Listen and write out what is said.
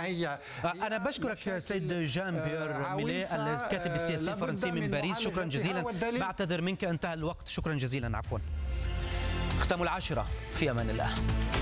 هي أنا بشكرك سيد جان بيير ميلي الكاتب السياسي الفرنسي من باريس، شكرا جزيلا. بعتذر منك، انتهى الوقت، شكرا جزيلا. عفوا. ختام العاشرة، في أمان الله.